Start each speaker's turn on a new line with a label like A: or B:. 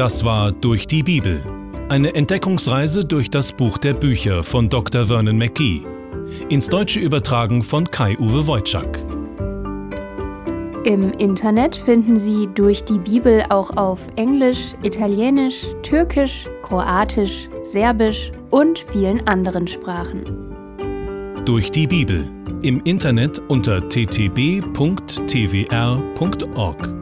A: Das war Durch die Bibel. Eine Entdeckungsreise durch das Buch der Bücher von Dr. Vernon McGee. Ins Deutsche übertragen von Kai-Uwe Wojczak.
B: Im Internet finden Sie Durch die Bibel auch auf Englisch, Italienisch, Türkisch, Kroatisch, Serbisch und vielen anderen Sprachen.
A: Durch die Bibel. Im Internet unter ttb.twr.org.